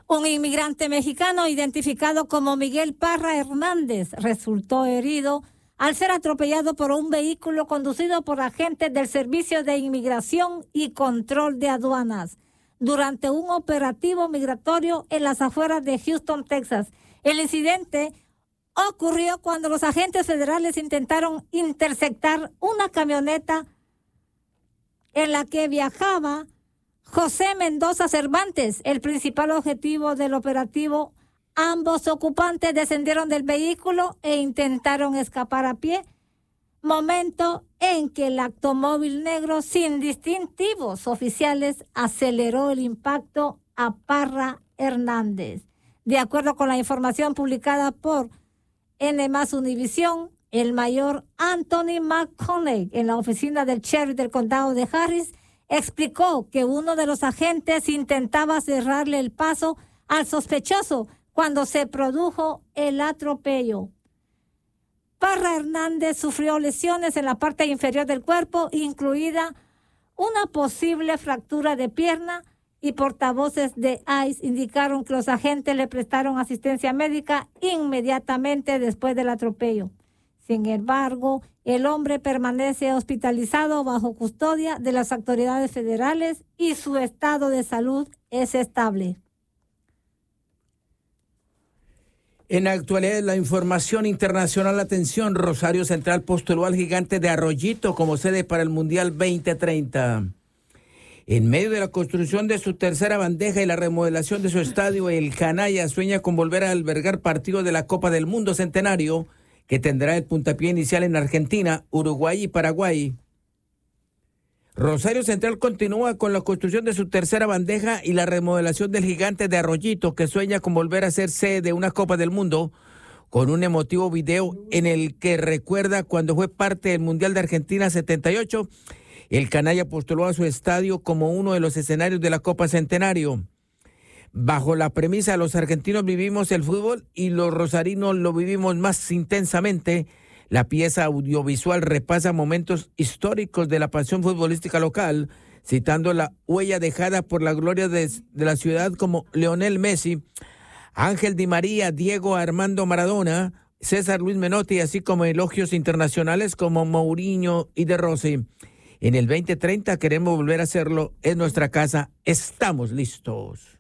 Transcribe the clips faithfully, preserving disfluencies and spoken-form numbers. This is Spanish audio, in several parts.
Un inmigrante mexicano identificado como Miguel Parra Hernández resultó herido al ser atropellado por un vehículo conducido por agentes del Servicio de Inmigración y Control de Aduanas durante un operativo migratorio en las afueras de Houston, Texas. El incidente ocurrió cuando los agentes federales intentaron interceptar una camioneta en la que viajaba José Mendoza Cervantes. El principal objetivo del operativo: ambos ocupantes descendieron del vehículo e intentaron escapar a pie, momento en que el automóvil negro sin distintivos oficiales aceleró el impacto a Parra Hernández. De acuerdo con la información publicada por N más Univisión, el mayor Anthony McConnell, en la oficina del sheriff del condado de Harris, explicó que uno de los agentes intentaba cerrarle el paso al sospechoso cuando se produjo el atropello. Parra Hernández sufrió lesiones en la parte inferior del cuerpo, incluida una posible fractura de pierna, y portavoces de ICE indicaron que los agentes le prestaron asistencia médica inmediatamente después del atropello. Sin embargo, el hombre permanece hospitalizado bajo custodia de las autoridades federales y su estado de salud es estable. En la actualidad, la información internacional, atención, Rosario Central postuló al Gigante de Arroyito como sede para el Mundial veinte treinta. En medio de la construcción de su tercera bandeja y la remodelación de su estadio, el Canalla sueña con volver a albergar partidos de la Copa del Mundo Centenario, que tendrá el puntapié inicial en Argentina, Uruguay y Paraguay. Rosario Central continúa con la construcción de su tercera bandeja y la remodelación del Gigante de Arroyito, que sueña con volver a ser sede de una Copa del Mundo, con un emotivo video en el que recuerda cuando fue parte del Mundial de Argentina setenta y ocho. El Canalla postuló a su estadio como uno de los escenarios de la Copa Centenario. Bajo la premisa, los argentinos vivimos el fútbol y los rosarinos lo vivimos más intensamente, la pieza audiovisual repasa momentos históricos de la pasión futbolística local, citando la huella dejada por la gloria de, de la ciudad como Lionel Messi, Ángel Di María, Diego Armando Maradona, César Luis Menotti, así como elogios internacionales como Mourinho y De Rossi. En el veinte treinta queremos volver a hacerlo, es nuestra casa, estamos listos.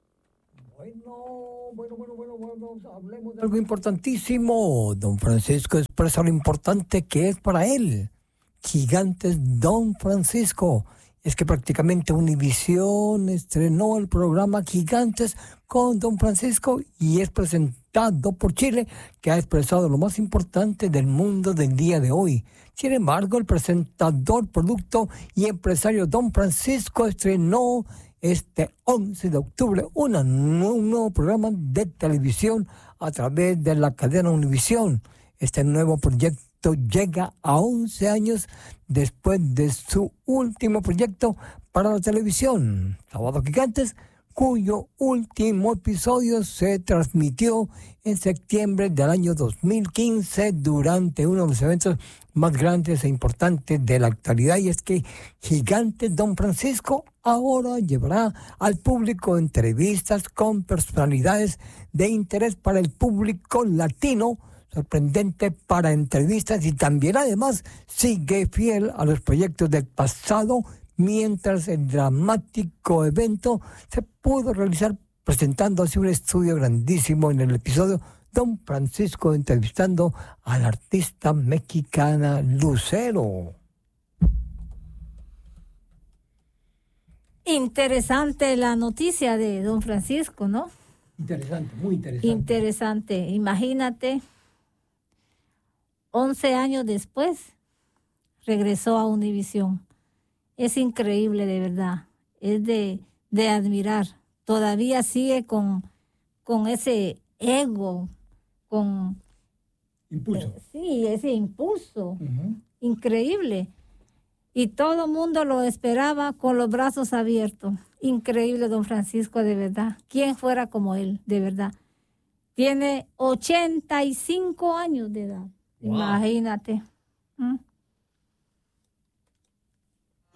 Bueno, bueno, bueno, bueno, bueno, hablemos de algo importantísimo. Don Francisco expresa lo importante que es para él. Gigantes Don Francisco. Es que prácticamente Univisión estrenó el programa Gigantes con Don Francisco y es presentado por Chile, que ha expresado lo más importante del mundo del día de hoy. Sin embargo, el presentador, producto y empresario Don Francisco estrenó este once de octubre una, un nuevo programa de televisión a través de la cadena Univisión. Este nuevo proyecto llega a once años después de su último proyecto para la televisión, Sábado Gigantes, cuyo último episodio se transmitió en septiembre del año dos mil quince durante uno de los eventos más grandes e importantes de la actualidad, y es que Gigantes Don Francisco ahora llevará al público entrevistas con personalidades de interés para el público latino, sorprendente para entrevistas, y también además sigue fiel a los proyectos del pasado, mientras el dramático evento se pudo realizar presentando así un estudio grandísimo en el episodio Don Francisco entrevistando a la artista mexicana Lucero. Interesante la noticia de Don Francisco, ¿no? Interesante, muy interesante. Interesante. Imagínate, once años después regresó a Univisión. Es increíble, de verdad. Es de, de admirar. Todavía sigue con, con ese ego, con... Impulso. Eh, sí, ese impulso. Uh-huh. Increíble. Y todo el mundo lo esperaba con los brazos abiertos. Increíble, Don Francisco, de verdad. ¿Quién fuera como él, de verdad? Tiene ochenta y cinco años de edad. Wow. Imagínate. ¿Mm?